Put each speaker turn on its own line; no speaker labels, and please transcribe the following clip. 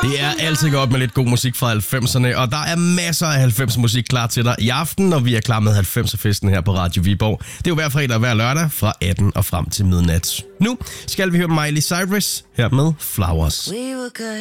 Det er altid godt med lidt god musik fra 90'erne, og der er masser af 90'er musik klar til dig i aften, når vi er klar med 90'er-festen her på Radio Viborg. Det er jo hver fredag og hver lørdag fra 18 og frem til midnat. Nu skal vi høre Miley Cyrus her med Flowers.